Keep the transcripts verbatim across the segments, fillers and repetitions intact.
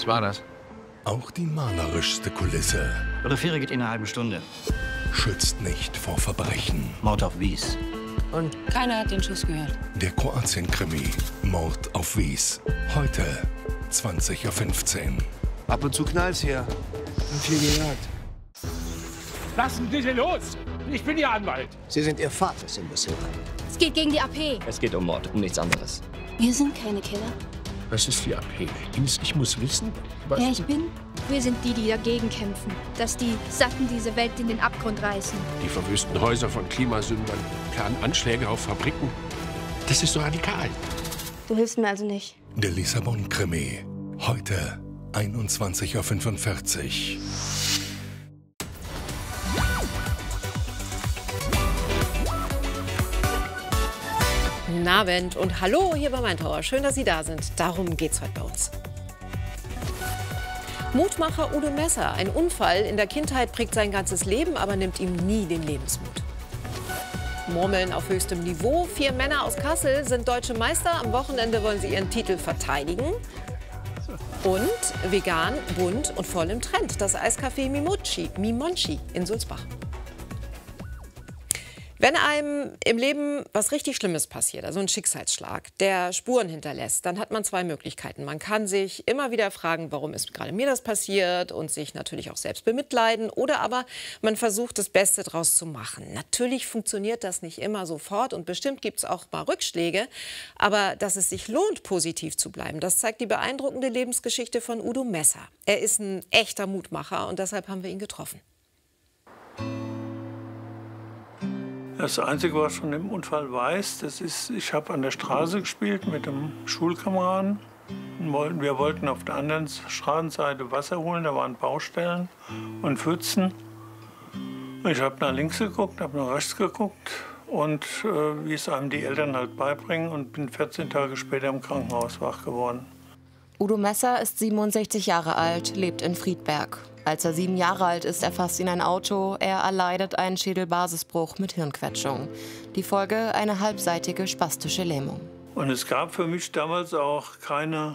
Was war das? Auch die malerischste Kulisse Ihre Fähre geht in einer halben Stunde. schützt nicht vor Verbrechen. Mord auf Wies. Und keiner hat den Schuss gehört. Der Kroatien-Krimi Mord auf Wies. Heute zwanzig Uhr fünfzehn. Ab und zu knallt's hier. Und viel gejagt. Lassen Sie sie los! Ich bin Ihr Anwalt. Sie sind Ihr Vaters Imbecil. Es geht gegen die A P. Es geht um Mord, um nichts anderes. Wir sind keine Killer. Was ist die A P? Ich muss wissen, was... Ja, ich bin. Wir sind die, die dagegen kämpfen. Dass die Satten diese Welt in den Abgrund reißen. Die verwüsten Häuser von Klimasündern, planen Anschläge auf Fabriken. Das ist so radikal. Du hilfst mir also nicht. Der Lissabon-Krimi. Heute einundzwanzig Uhr fünfundvierzig. Guten Abend und hallo hier bei Main Tower. Schön, dass Sie da sind. Darum geht's heute bei uns. Mutmacher Udo Messer. Ein Unfall in der Kindheit prägt sein ganzes Leben, aber nimmt ihm nie den Lebensmut. Murmeln auf höchstem Niveau. Vier Männer aus Kassel sind deutsche Meister. Am Wochenende wollen sie ihren Titel verteidigen. Und vegan, bunt und voll im Trend. Das Eiscafé Mimochi, Mimonchi in Sulzbach. Wenn einem im Leben was richtig Schlimmes passiert, also ein Schicksalsschlag, der Spuren hinterlässt, dann hat man zwei Möglichkeiten. Man kann sich immer wieder fragen, warum ist gerade mir das passiert und sich natürlich auch selbst bemitleiden. Oder aber man versucht, das Beste draus zu machen. Natürlich funktioniert das nicht immer sofort und bestimmt gibt es auch mal Rückschläge. Aber dass es sich lohnt, positiv zu bleiben, das zeigt die beeindruckende Lebensgeschichte von Udo Messer. Er ist ein echter Mutmacher und deshalb haben wir ihn getroffen. Das Einzige, was ich von dem Unfall weiß, das ist, ich habe an der Straße gespielt mit einem Schulkameraden. Wir wollten auf der anderen Straßenseite Wasser holen, da waren Baustellen und Pfützen. Ich habe nach links geguckt, habe nach rechts geguckt und äh, wie es einem die Eltern halt beibringen und bin vierzehn Tage später im Krankenhaus wach geworden. Udo Messer ist siebenundsechzig Jahre alt, lebt in Friedberg. Als er sieben Jahre alt ist, erfasst ihn ein Auto. Er erleidet einen Schädelbasisbruch mit Hirnquetschung. Die Folge eine halbseitige spastische Lähmung. Und es gab für mich damals auch keine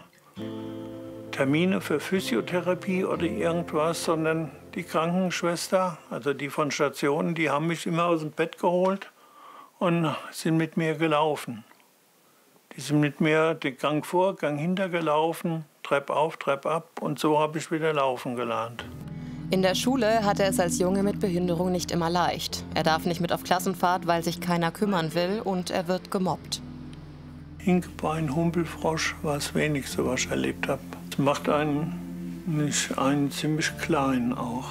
Termine für Physiotherapie oder irgendwas, sondern die Krankenschwester, also die von Stationen, die haben mich immer aus dem Bett geholt und sind mit mir gelaufen. Die sind mit mir den Gang vor, Gang hinter gelaufen, Treppe auf, Treppe ab und so habe ich wieder laufen gelernt. In der Schule hat er es als Junge mit Behinderung nicht immer leicht. Er darf nicht mit auf Klassenfahrt, weil sich keiner kümmern will und er wird gemobbt. Hinkebein, Humpelfrosch war das Wenigste, was ich erlebt habe. Das macht einen, nicht einen ziemlich klein auch.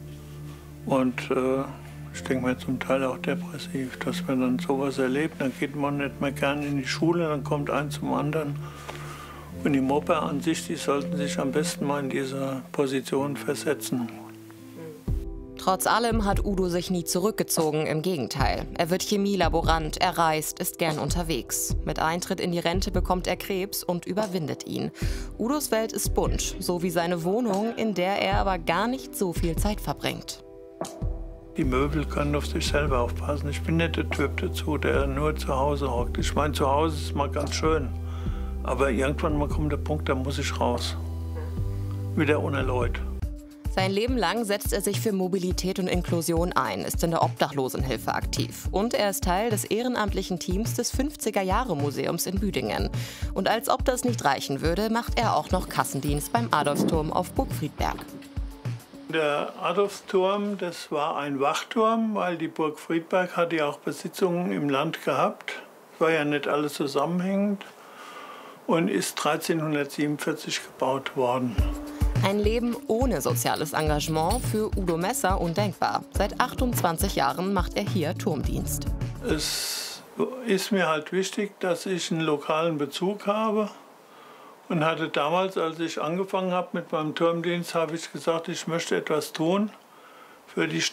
Und äh, ich denke mir zum Teil auch depressiv, dass man dann sowas erlebt. Dann geht man nicht mehr gerne in die Schule, dann kommt ein zum anderen. Und die Mobber an sich, die sollten sich am besten mal in diese Position versetzen. Trotz allem hat Udo sich nie zurückgezogen, im Gegenteil. Er wird Chemielaborant, er reist, ist gern unterwegs. Mit Eintritt in die Rente bekommt er Krebs und überwindet ihn. Udos Welt ist bunt, so wie seine Wohnung, in der er aber gar nicht so viel Zeit verbringt. Die Möbel können auf sich selber aufpassen. Ich bin nicht der Typ dazu, der nur zu Hause hockt. Ich meine, zu Hause ist mal ganz schön. Aber irgendwann mal kommt der Punkt, da muss ich raus. Wieder ohne Leute. Sein Leben lang setzt er sich für Mobilität und Inklusion ein, ist in der Obdachlosenhilfe aktiv. Und er ist Teil des ehrenamtlichen Teams des fünfziger-Jahre-Museums in Büdingen. Und als ob das nicht reichen würde, macht er auch noch Kassendienst beim Adolfsturm auf Burg Friedberg. Der Adolfsturm, das war ein Wachturm, weil die Burg Friedberg hatte ja auch Besitzungen im Land gehabt. Es war ja nicht alles zusammenhängend und ist dreizehnhundertsiebenundvierzig gebaut worden. Ein Leben ohne soziales Engagement für Udo Messer undenkbar. Seit achtundzwanzig Jahren macht er hier Turmdienst. Es ist mir halt wichtig, dass ich einen lokalen Bezug habe. Und hatte damals, als ich angefangen habe mit meinem Turmdienst, habe ich gesagt, ich möchte etwas tun für die